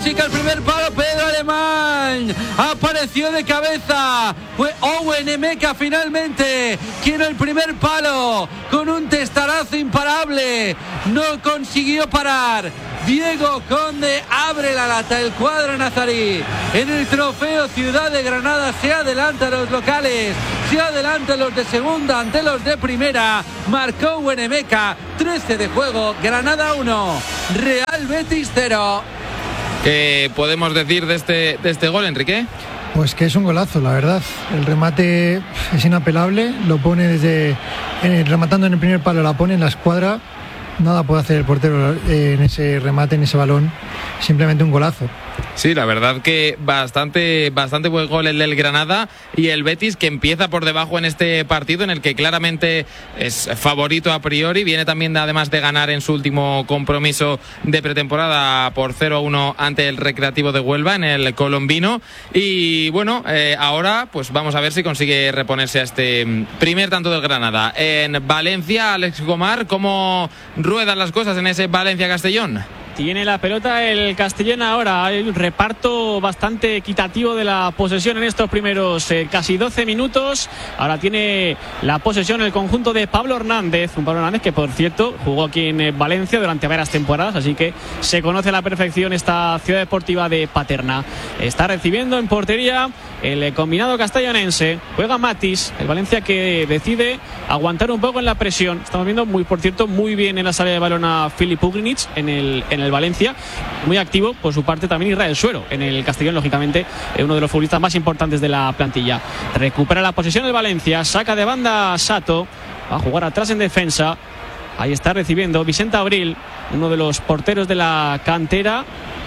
música, el primer palo, Pedro Alemán apareció de cabeza, fue Owen Emeka finalmente quien el primer palo con un testarazo imparable no consiguió parar. Diego Conde abre la lata, el cuadro nazarí en el trofeo Ciudad de Granada se adelanta a los locales, se adelanta a los de segunda ante los de primera. Marcó Owen Emeka, 13 de juego, Granada 1, Real Betis 0. ¿Qué podemos decir de este gol, Enrique? Pues que es un golazo, la verdad. El remate es inapelable, lo pone rematando en el primer palo, la pone en la escuadra. Nada puede hacer el portero en ese remate, en ese balón. Simplemente un golazo. Sí, la verdad que bastante buen gol el del Granada, y el Betis que empieza por debajo en este partido en el que claramente es favorito a priori. Viene también además de ganar en su último compromiso de pretemporada por 0-1 ante el Recreativo de Huelva en el Colombino. Y bueno, ahora pues vamos a ver si consigue reponerse a este primer tanto del Granada. En Valencia, Alex Gomar, ¿cómo ruedan las cosas en ese Valencia-Castellón? Tiene la pelota el Castellón ahora. Hay un reparto bastante equitativo de la posesión en estos primeros casi 12 minutos. Ahora tiene la posesión el conjunto de Pablo Hernández. Un Pablo Hernández que, por cierto, jugó aquí en Valencia durante varias temporadas, así que se conoce a la perfección esta ciudad deportiva de Paterna. Está recibiendo en portería el combinado castellonense. Juega Matis, el Valencia que decide aguantar un poco en la presión. Estamos viendo, por cierto, muy bien en la salida de balón a Filip Ugrinic en el Valencia. Muy activo por su parte también Israel Suero en el Castellón, lógicamente uno de los futbolistas más importantes de la plantilla. Recupera la posesión el Valencia, saca de banda Sato, va a jugar atrás en defensa. Ahí está recibiendo Vicente Abril, uno de los porteros de la cantera,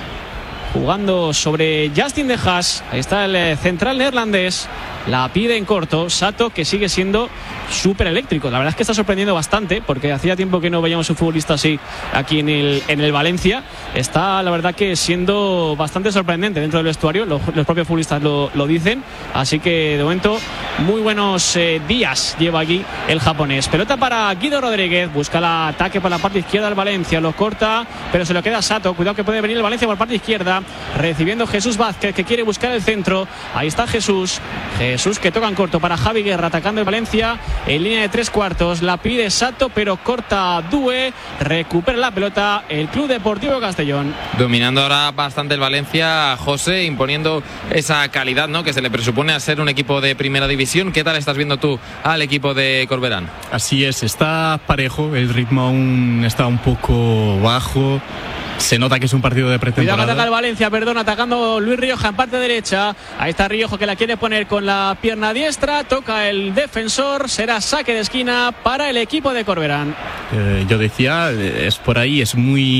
jugando sobre Justin De Haas. Ahí está el central neerlandés, la pide en corto. Sato, que sigue siendo súper eléctrico. La verdad es que está sorprendiendo bastante, porque hacía tiempo que no veíamos un futbolista así aquí en el Valencia. Está, la verdad, que siendo bastante sorprendente dentro del vestuario. Los propios futbolistas lo dicen. Así que de momento muy buenos días lleva aquí el japonés. Pelota para Guido Rodríguez, busca el ataque por la parte izquierda del Valencia, lo corta, pero se lo queda Sato. Cuidado que puede venir el Valencia por la parte izquierda, recibiendo Jesús Vázquez, que quiere buscar el centro. Ahí está Jesús que toca en corto para Javi Guerra, atacando el Valencia en línea de 3/4. La pide Sato, pero corta Due. Recupera la pelota el Club Deportivo Castellón. Dominando ahora bastante el Valencia, José, imponiendo esa calidad, ¿no?, que se le presupone a ser un equipo de primera división. ¿Qué tal estás viendo tú al equipo de Corberán? Así es, está parejo, el ritmo aún está un poco bajo. Se nota que es un partido de pretemporada. Cuidado que ataca el Valencia, atacando Luis Rioja en parte derecha. Ahí está Rioja, que la quiere poner con la pierna diestra. Toca el defensor, será saque de esquina para el equipo de Corberán. Yo decía, es por ahí, está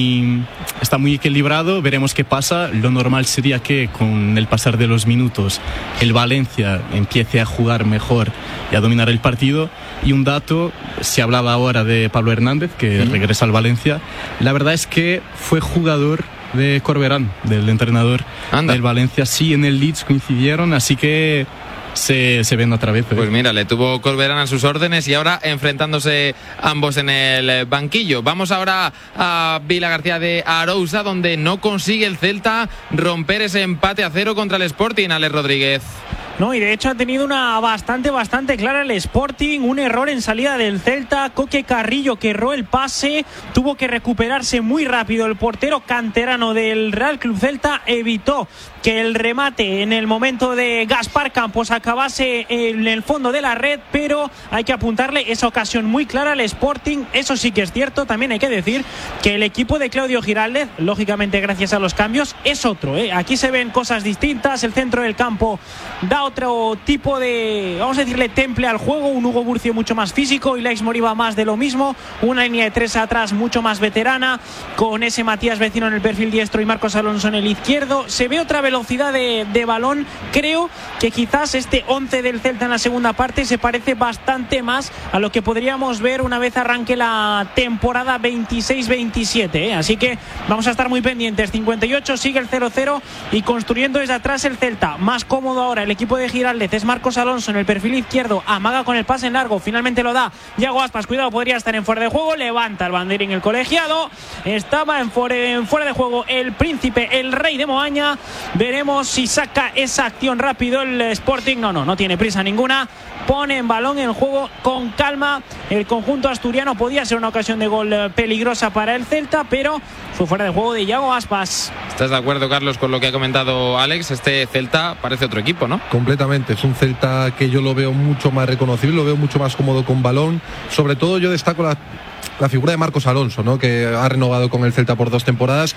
muy equilibrado. Veremos qué pasa. Lo normal sería que con el pasar de los minutos el Valencia empiece a jugar mejor y a dominar el partido. Y un dato, se hablaba ahora de Pablo Hernández, que regresa al Valencia. La verdad es que fue jugador de Corberán, del entrenador del Valencia. Sí, en el Leeds coincidieron, así que se ven otra vez. Pues mira, le tuvo Corberán a sus órdenes y ahora enfrentándose ambos en el banquillo. Vamos ahora a Vila García de Arousa, donde no consigue el Celta romper ese empate a 0 contra el Sporting, Alex Rodríguez. No, y de hecho ha tenido una bastante clara el Sporting, un error en salida del Celta. Coque Carrillo, que erró el pase, tuvo que recuperarse muy rápido. El portero canterano del Real Club Celta evitó que el remate en el momento de Gaspar Campos acabase en el fondo de la red, pero hay que apuntarle esa ocasión muy clara al Sporting. Eso sí que es cierto. También hay que decir que el equipo de Claudio Giraldez, lógicamente gracias a los cambios, es otro, ¿eh? Aquí se ven cosas distintas. El centro del campo da otro tipo de, vamos a decirle, temple al juego. Un Hugo Burcio mucho más físico y Lex Moriba más de lo mismo. Una línea de 3 atrás mucho más veterana, con ese Matías Vecino en el perfil diestro y Marcos Alonso en el izquierdo. Se ve otra velocidad de balón. Creo que quizás este 11 del Celta en la segunda parte se parece bastante más a lo que podríamos ver una vez arranque la temporada 26-27, ¿eh? Así que vamos a estar muy pendientes. 58, sigue el 0-0 y construyendo desde atrás el Celta. Más cómodo ahora el equipo equipo de Giraldez. Es Marcos Alonso en el perfil izquierdo, amaga con el pase en largo, finalmente lo da Yago Aspas, cuidado, podría estar en fuera de juego, levanta el banderín el colegiado, estaba en fuera de juego el príncipe, el rey de Moaña. Veremos si saca esa acción rápido el Sporting. No tiene prisa ninguna, pone en balón en juego con calma el conjunto asturiano. Podía ser una ocasión de gol peligrosa para el Celta, pero fue fuera de juego de Yago Aspas. ¿Estás de acuerdo, Carlos, con lo que ha comentado Alex? Este Celta parece otro equipo, ¿no? Completamente, es un Celta que yo lo veo mucho más reconocible, lo veo mucho más cómodo con balón. Sobre todo yo destaco la figura de Marcos Alonso, ¿no? Que ha renovado con el Celta por 2 temporadas.